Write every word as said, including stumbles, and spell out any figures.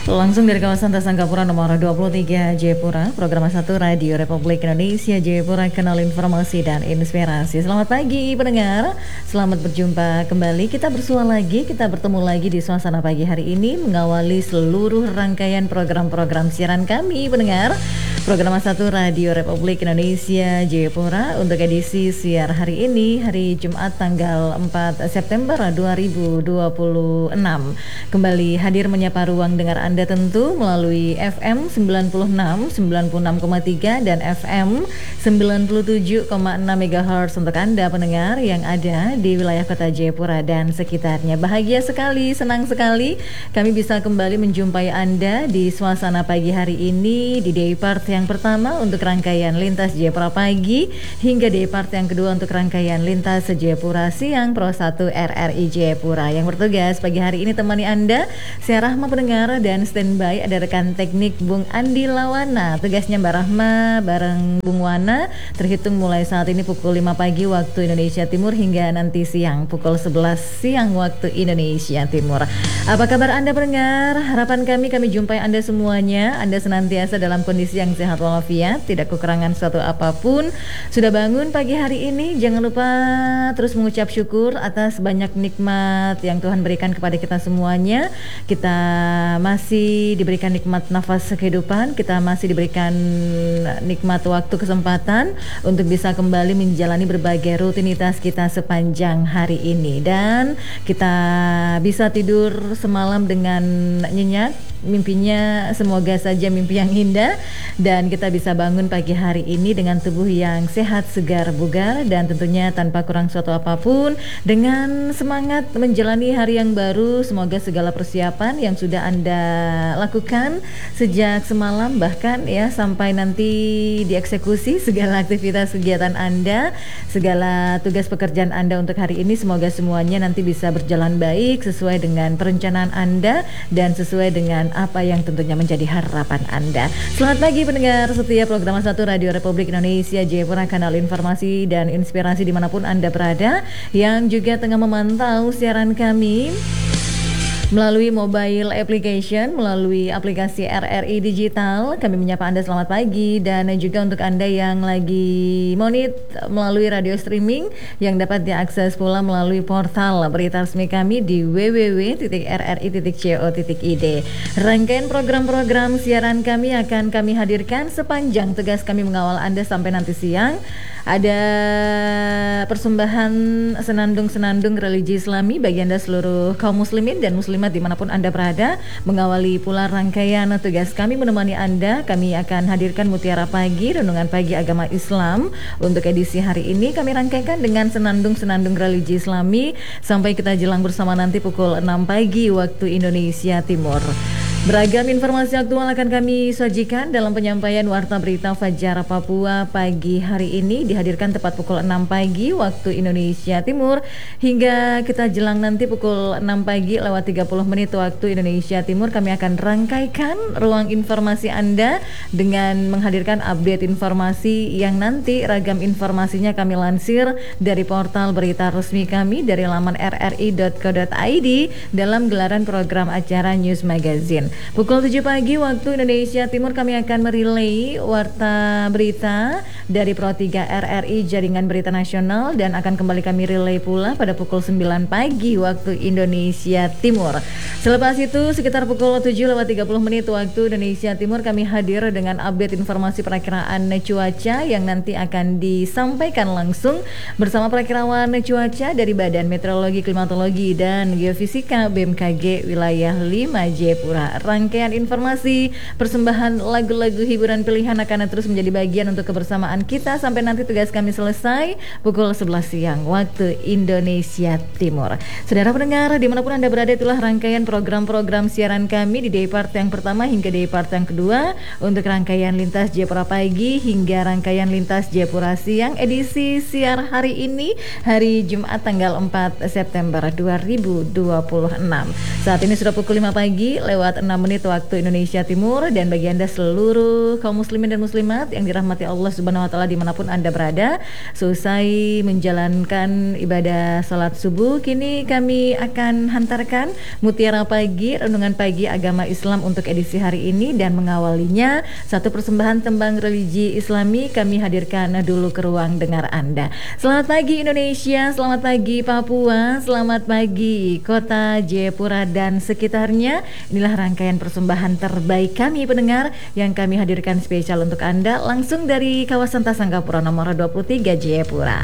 Langsung dari kawasan Tasangkapura nomor dua puluh tiga Jayapura, program satu Radio Republik Indonesia Jayapura, Kanal Informasi dan Inspirasi. Selamat pagi pendengar, selamat berjumpa kembali. Kita bersua lagi, kita bertemu lagi di suasana pagi hari ini mengawali seluruh rangkaian program-program siaran kami pendengar. Program satu Radio Republik Indonesia Jayapura untuk edisi siar hari ini, hari Jumat tanggal empat September dua ribu dua puluh enam. Kembali hadir menyapa ruang dengar Anda tentu melalui F M sembilan puluh enam, sembilan puluh enam koma tiga dan F M sembilan puluh tujuh koma enam megahertz untuk Anda pendengar yang ada di wilayah kota Jayapura dan sekitarnya. Bahagia sekali, senang sekali kami bisa kembali menjumpai Anda di suasana pagi hari ini di day part yang pertama untuk rangkaian Lintas Jayapura Pagi hingga day part yang kedua untuk rangkaian Lintas Jayapura Siang Pro satu R R I Jayapura. Yang bertugas pagi hari ini temani Anda saya Rahma pendengar, dan standby ada rekan teknik Bung Andi Lawana. Tugasnya Mbak Rahma bareng Bung Wana terhitung mulai saat ini pukul lima pagi waktu Indonesia Timur hingga nanti siang pukul sebelas siang waktu Indonesia Timur. Apa kabar Anda pendengar? Harapan kami kami jumpai Anda semuanya. Anda senantiasa dalam kondisi yang sehat walafiat, tidak kekurangan suatu apapun. Sudah bangun pagi hari ini, jangan lupa terus mengucap syukur atas banyak nikmat yang Tuhan berikan kepada kita semuanya. Kita masih diberikan nikmat nafas kehidupan, kita masih diberikan nikmat waktu kesempatan untuk bisa kembali menjalani berbagai rutinitas kita sepanjang hari ini, dan kita bisa tidur semalam dengan nyenyak. Mimpinya semoga saja mimpi yang indah, dan kita bisa bangun pagi hari ini dengan tubuh yang sehat, segar, bugar, dan tentunya tanpa kurang suatu apapun, dengan semangat menjalani hari yang baru. Semoga segala persiapan yang sudah Anda lakukan sejak semalam, bahkan ya sampai nanti dieksekusi segala aktivitas kegiatan Anda, segala tugas pekerjaan Anda untuk hari ini, semoga semuanya nanti bisa berjalan baik sesuai dengan perencanaan Anda dan sesuai dengan apa yang tentunya menjadi harapan Anda. Selamat pagi pendengar setia program satu Radio Republik Indonesia Jayapura, Kanal Informasi dan Inspirasi dimanapun Anda berada, yang juga tengah memantau siaran kami melalui mobile application, melalui aplikasi R R I Digital. Kami menyapa Anda selamat pagi, dan juga untuk Anda yang lagi monit melalui radio streaming yang dapat diakses pula melalui portal berita resmi kami di w w w titik r r i titik co titik i d. Rangkaian program-program siaran kami akan kami hadirkan sepanjang tugas kami mengawal Anda sampai nanti siang. Ada persembahan senandung-senandung religi Islami bagi Anda seluruh kaum muslimin dan muslimat dimanapun Anda berada. Mengawali pula rangkaian tugas kami menemani Anda, kami akan hadirkan Mutiara Pagi, Renungan Pagi Agama Islam. Untuk edisi hari ini kami rangkaikan dengan senandung-senandung religi Islami sampai kita jelang bersama nanti pukul enam pagi waktu Indonesia Timur. Beragam informasi aktual akan kami sajikan dalam penyampaian Warta Berita Fajar Papua pagi hari ini, dihadirkan tepat pukul enam pagi waktu Indonesia Timur hingga kita jelang nanti pukul enam pagi lewat tiga puluh menit waktu Indonesia Timur. Kami akan rangkaikan ruang informasi Anda dengan menghadirkan update informasi yang nanti ragam informasinya kami lansir dari portal berita resmi kami dari laman r r i dot co dot i d dalam gelaran program acara News Magazine. Pukul tujuh pagi waktu Indonesia Timur kami akan merilai warta berita dari Pro tiga R R I Jaringan Berita Nasional, dan akan kembali kami relay pula pada pukul sembilan pagi waktu Indonesia Timur. Selepas itu sekitar pukul tujuh lewat tiga puluh menit waktu Indonesia Timur kami hadir dengan update informasi perakiraan cuaca yang nanti akan disampaikan langsung bersama perakirawan cuaca dari Badan Meteorologi, Klimatologi dan Geofisika B M K G wilayah lima Jayapura. Rangkaian informasi persembahan lagu-lagu hiburan pilihan akan terus menjadi bagian untuk kebersamaan kita sampai nanti tugas kami selesai pukul sebelas siang waktu Indonesia Timur. Saudara pendengar dimanapun Anda berada, itulah rangkaian program-program siaran kami di day part yang pertama hingga day part yang kedua untuk rangkaian Lintas Jayapura Pagi hingga rangkaian Lintas Jayapura Siang edisi siar hari ini, hari Jumat tanggal empat September dua ribu dua puluh enam. Saat ini sudah pukul lima pagi lewat enam menit waktu Indonesia Timur, dan bagi Anda seluruh kaum muslimin dan muslimat yang dirahmati Allah Subhanahu wa wa taala dimanapun Anda berada. Selesai menjalankan ibadah salat subuh, kini kami akan hantarkan Mutiara Pagi, renungan pagi agama Islam untuk edisi hari ini, dan mengawalinya satu persembahan tembang religi Islami kami hadirkan dulu ke ruang dengar Anda. Selamat pagi Indonesia, selamat pagi Papua, selamat pagi Kota Jayapura dan sekitarnya. Inilah rangkaian persembahan terbaik kami pendengar yang kami hadirkan spesial untuk Anda langsung dari kawasan Tasanggapura nomor dua puluh tiga Jayapura.